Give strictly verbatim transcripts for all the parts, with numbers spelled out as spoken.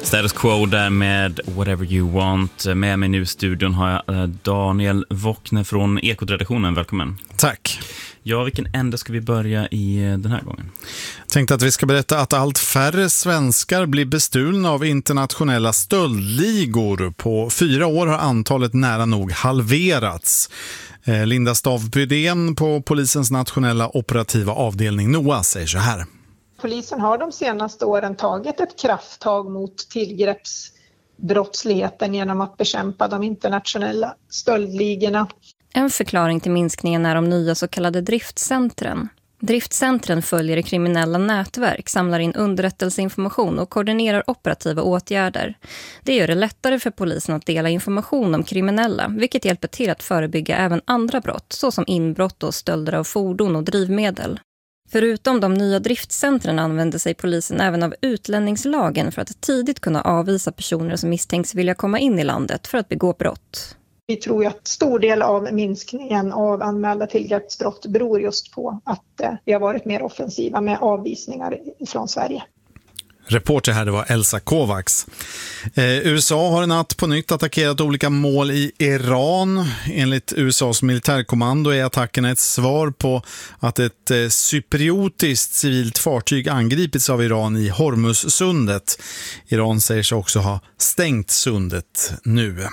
Status Quo där med Whatever You Want. Med mig nu i studion har jag Daniel Wockner från Ekot-redaktionen. Välkommen. Tack. Ja, vilken ände ska vi börja i den här gången? Jag tänkte att vi ska berätta att allt färre svenskar blir bestulna av internationella stöldligor. På fyra år har antalet nära nog halverats. Linda Stavbydén på polisens nationella operativa avdelning NOA säger så här. Polisen har de senaste åren tagit ett krafttag mot tillgreppsbrottsligheten genom att bekämpa de internationella stöldligorna. En förklaring till minskningen är de nya så kallade driftcentren. Driftcentren följer i kriminella nätverk, samlar in underrättelseinformation och koordinerar operativa åtgärder. Det gör det lättare för polisen att dela information om kriminella, vilket hjälper till att förebygga även andra brott, såsom inbrott och stölder av fordon och drivmedel. Förutom de nya driftcentren använder sig polisen även av utlänningslagen för att tidigt kunna avvisa personer som misstänks vilja komma in i landet för att begå brott. Vi tror ju att stor del av minskningen av anmälda tillgreppsbrott beror just på att eh, vi har varit mer offensiva med avvisningar från Sverige. Reporter här, det var Elsa Kovacs. Eh, U S A har en natt på nytt attackerat olika mål i Iran. Enligt U S A:s militärkommando är attacken ett svar på att ett eh, cypriotiskt civilt fartyg angripits av Iran i Hormuzsundet. Iran säger sig också ha stängt sundet nu.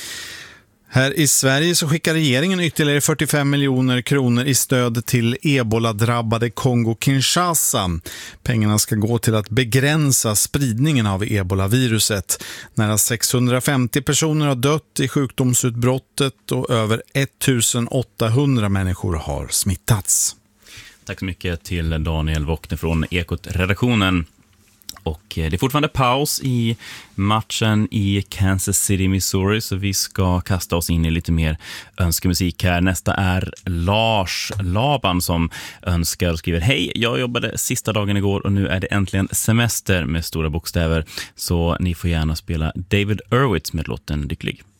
Här i Sverige så skickar regeringen ytterligare fyrtiofem miljoner kronor i stöd till ebola-drabbade Kongo-Kinshasa. Pengarna ska gå till att begränsa spridningen av ebolaviruset. Nära sexhundrafemtio personer har dött i sjukdomsutbrottet och över ettusen åttahundra människor har smittats. Tack så mycket till Daniel Wockner från Ekot-redaktionen. Och det är fortfarande paus i matchen i Kansas City, Missouri, så vi ska kasta oss in i lite mer önskemusik här. Nästa är Lars Laban som önskar och skriver: hej, jag jobbade sista dagen igår och nu är det äntligen semester med stora bokstäver. Så ni får gärna spela David Hurwitz med låten Lycklig.